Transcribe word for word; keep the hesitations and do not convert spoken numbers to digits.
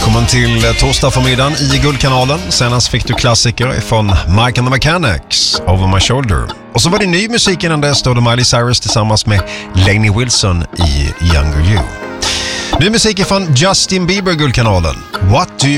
Välkommen till torsdag förmiddagen i Guldkanalen. Senast fick du klassiker från Mike and the Mechanics, Over My Shoulder. Och så var det ny musik innan det stod Miley Cyrus tillsammans med Lainey Wilson i Younger You. Ny musik från Justin Bieber, Guldkanalen. What do you